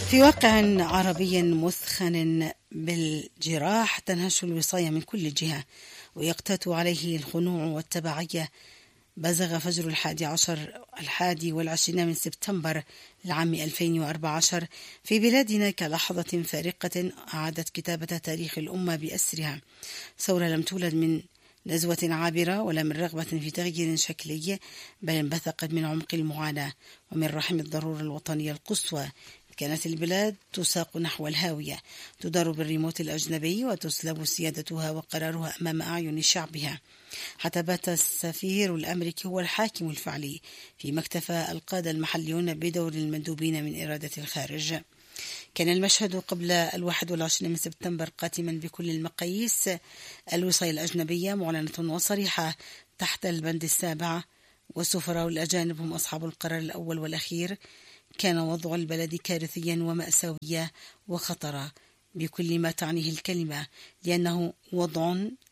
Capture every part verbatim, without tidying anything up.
في واقع عربي مثخن بالجراح تنهش الوصاية من كل جهة ويقتات عليه الخنوع والتبعية. بزغ فجر الحادي عشر الحادي والعشرين من سبتمبر العام ألفين وأربعة عشر في بلادنا كلحظة فارقة أعادت كتابة تاريخ الأمة بأسرها. ثورة لم تولد من نزوة عابرة ولا من رغبة في تغيير شكلي، بل انبثقت من عمق المعاناة ومن رحم الضرورة الوطنية القصوى. كانت البلاد تساق نحو الهاوية، تدار بالريموت الأجنبي وتسلب سيادتها وقرارها أمام أعين شعبها، حتى بات السفير الأمريكي هو الحاكم الفعلي فيما اكتفى القادة المحليون بدور المندوبين من إرادة الخارج. كان المشهد قبل الواحد والعشرين من سبتمبر قاتما بكل المقاييس. الوصاية الأجنبية معلنة وصريحة تحت البند السابع، والسفراء الأجانب هم أصحاب القرار الأول والأخير. كان وضع البلد كارثيا ومأساويا وخطرا بكل ما تعنيه الكلمة، لأنه وضع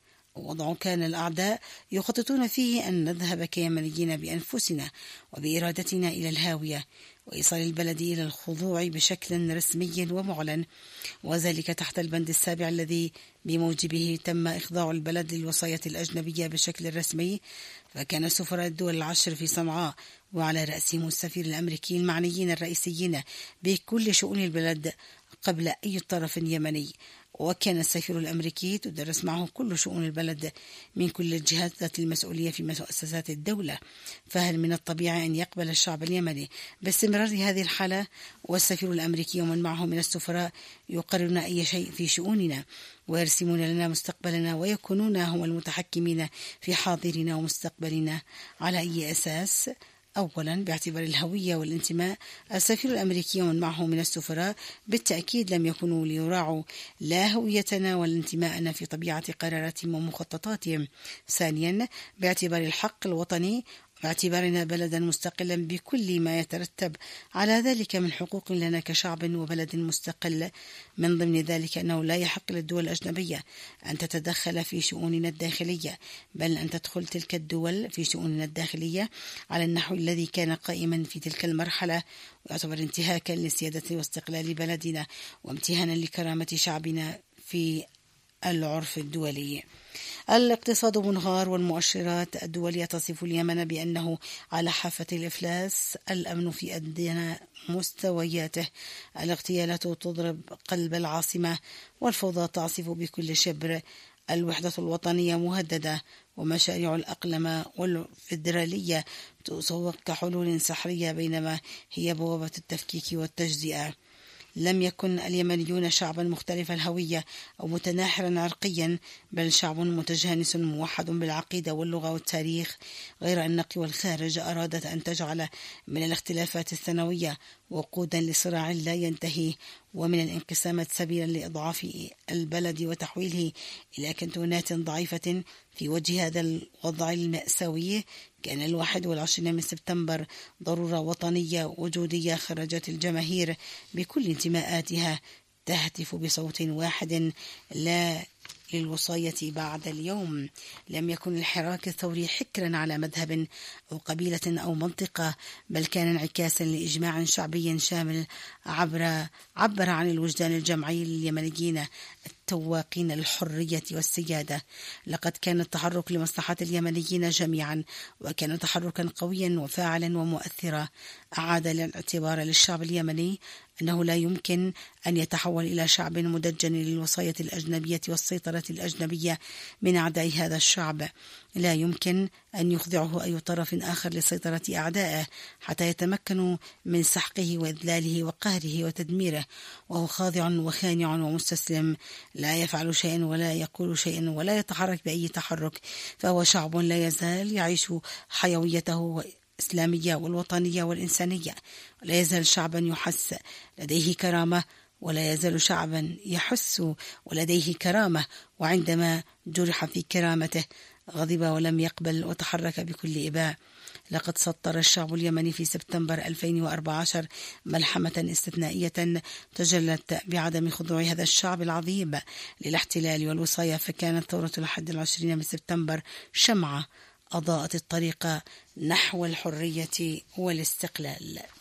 وضع كان الأعداء يخططون فيه أن نذهب كيمنيين بأنفسنا وبإرادتنا إلى الهاوية، وإيصال البلد إلى الخضوع بشكل رسمي ومعلن، وذلك تحت البند السابع الذي بموجبه تم إخضاع البلد للوصاية الأجنبية بشكل رسمي. فكان سفراء الدول العشر في صنعاء وعلى رأسهم السفير الأمريكي المعنيين الرئيسيين بكل شؤون البلد قبل أي طرف يمني، وكان السفير الأمريكي تدرس معه كل شؤون البلد من كل الجهات ذات المسؤولية في مؤسسات الدولة. فهل من الطبيعي أن يقبل الشعب اليمني باستمرار هذه الحالة والسفير الأمريكي ومن معه من السفراء يقررون أي شيء في شؤوننا ويرسمون لنا مستقبلنا ويكونون هم المتحكمين في حاضرنا ومستقبلنا؟ على أي أساس؟ أولا، باعتبار الهوية والانتماء، السفير الأمريكي ومن معه من السفراء بالتأكيد لم يكونوا ليراعوا لا هويتنا ولا انتماءنا في طبيعة قراراتهم ومخططاتهم. ثانيا، باعتبار الحق الوطني باعتبارنا بلدا مستقلا بكل ما يترتب على ذلك من حقوق لنا كشعب وبلد مستقل، من ضمن ذلك أنه لا يحق للدول الأجنبية أن تتدخل في شؤوننا الداخلية، بل أن تدخل تلك الدول في شؤوننا الداخلية على النحو الذي كان قائما في تلك المرحلة، ويعتبر انتهاكا لسيادة واستقلال بلدنا وامتهانا لكرامة شعبنا في العرف الدولي. الاقتصاد منهار والمؤشرات الدولية تصف اليمن بأنه على حافة الإفلاس، الأمن في أدنى مستوياته، الاغتيالات تضرب قلب العاصمة والفوضى تعصف بكل شبر، الوحدة الوطنية مهددة، ومشاريع الأقلمة والفيدرالية تسوق كحلول سحرية بينما هي بوابة التفكيك والتجزئة. لم يكن اليمنيون شعبا مختلف الهوية أو متناحرا عرقيا، بل شعب متجانس موحد بالعقيدة واللغة والتاريخ، غير أن قوى الخارج أرادت أن تجعل من الاختلافات السنوية وقودا لصراع لا ينتهي، ومن الانقسامات سبيلا لإضعاف البلد وتحويله إلى كنتونات ضعيفة. في وجه هذا الوضع المأساوي كان الواحد والعشرين من سبتمبر ضرورة وطنية وجودية خرجت الجماهير بكل انتماءاتها تهتف بصوت واحد: لا للوصاية بعد اليوم. لم يكن الحراك الثوري حكرا على مذهب أو قبيلة أو منطقة، بل كان انعكاسا لإجماع شعبي شامل عبر عبر عن الوجدان الجمعي لليمنيين التواقين للحرية والسيادة. لقد كان التحرك لمصلحة اليمنيين جميعا، وكان تحركا قويا وفاعلا ومؤثرا. أعاد الاعتبار للشعب اليمني أنه لا يمكن أن يتحول إلى شعب مدجن للوصاية الأجنبية والسيطرة الأجنبية من أعداء هذا الشعب. لا يمكن أن يخضعه أي طرف آخر لسيطرة أعدائه حتى يتمكنوا من سحقه وإذلاله وقهره وتدميره، وهو خاضع وخانع ومستسلم، لا يفعل شيئا ولا يقول شيئا ولا يتحرك بأي تحرك. فهو شعب لا يزال يعيش حيويته الإسلامية والوطنية والإنسانية، ولا يزال شعبا يحس لديه كرامة، ولا يزال شعبا يحس ولديه كرامة، وعندما جرح في كرامته غضب ولم يقبل وتحرك بكل إباء. لقد سطر الشعب اليمني في سبتمبر ألفين وأربعة عشر ملحمة استثنائية تجلت بعدم خضوع هذا الشعب العظيم للاحتلال والوصاية، فكانت ثورة الحادي والعشرين من سبتمبر شمعة أضاءت الطريق نحو الحرية والاستقلال.